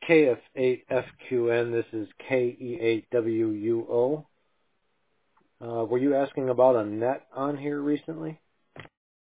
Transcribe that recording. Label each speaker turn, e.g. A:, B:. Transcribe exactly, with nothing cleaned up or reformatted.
A: K F eight F Q N. This is K E eight W U O. Uh, were you asking about a net on here recently?